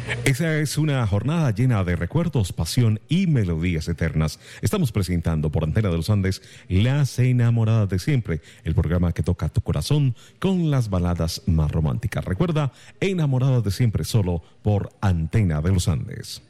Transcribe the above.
Esa es una jornada llena de recuerdos, pasión y melodías eternas. Estamos presentando por Antena de los Andes Las Enamoradas de Siempre, el programa que toca tu corazón con las baladas más románticas. Recuerda, Enamoradas de Siempre, solo por Antena de los Andes.